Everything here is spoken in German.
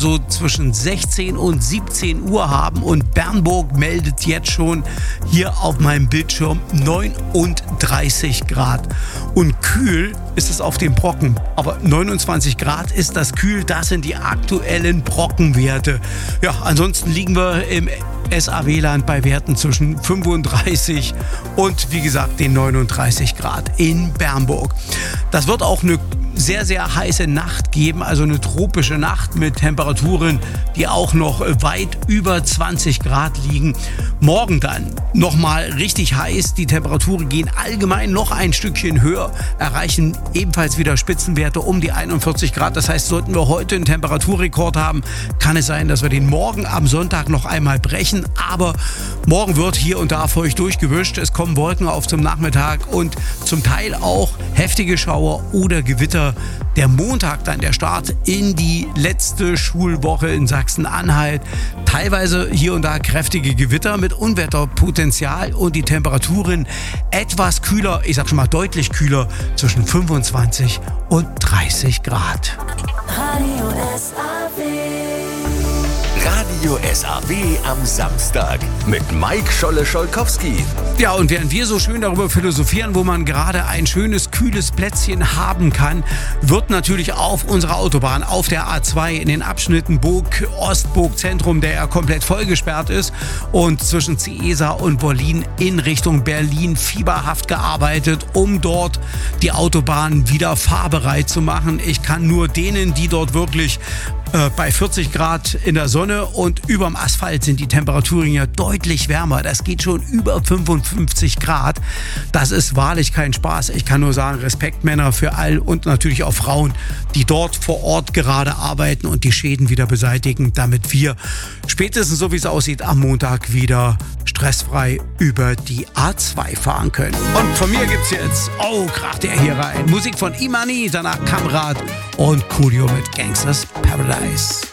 so zwischen 16 und 17 Uhr haben und Bernburg meldet jetzt schon hier auf meinem Bildschirm 39 Grad. Und kühl ist es auf dem Brocken, aber 29 Grad ist das kühl, das sind die aktuellen Brockenwerte. Ja, ansonsten liegen wir im SAW-Land bei Werten zwischen 35 und wie gesagt den 39 Grad in Bernburg. Das wird auch eine sehr, sehr heiße Nacht geben, also eine tropische Nacht mit Temperaturen, die auch noch weit über 20 Grad liegen. Morgen dann nochmal richtig heiß. Die Temperaturen gehen allgemein noch ein Stückchen höher, erreichen ebenfalls wieder Spitzenwerte um die 41 Grad. Das heißt, sollten wir heute einen Temperaturrekord haben, kann es sein, dass wir den morgen am Sonntag noch einmal brechen. Aber morgen wird hier und da feucht durchgewischt. Es kommen Wolken auf zum Nachmittag und zum Teil auch heftige Schauer oder Gewitter. Der Montag dann der Start in die letzte Schulwoche in Sachsen-Anhalt. Teilweise hier und da kräftige Gewitter mit Unwetterpotenzial und die Temperaturen etwas kühler, ich sag schon mal deutlich kühler, zwischen 25 und 30 Grad. Radio SAW. Radio SAW am Samstag mit Mike Scholle-Scholkowski. Ja, und während wir so schön darüber philosophieren, wo man gerade ein schönes, kühles Plätzchen haben kann, wird natürlich auf unserer Autobahn, auf der A2 in den Abschnitten Burg, Ostburg, Zentrum, der ja komplett vollgesperrt ist, und zwischen Ciesa und Berlin in Richtung Berlin fieberhaft gearbeitet, um dort die Autobahn wieder fahrbereit zu machen. Ich kann nur denen, die dort wirklich bei 40 Grad in der Sonne und überm Asphalt sind die Temperaturen ja deutlich wärmer. Das geht schon über 55 Grad. Das ist wahrlich kein Spaß. Ich kann nur sagen, Respekt Männer für all und natürlich auch Frauen, die dort vor Ort gerade arbeiten und die Schäden wieder beseitigen, damit wir spätestens so wie es aussieht am Montag wieder stressfrei über die A2 fahren können. Und von mir gibt's jetzt, kracht der hier rein, Musik von Imani, danach Kamrat und Coolio mit Gangsters Paradise.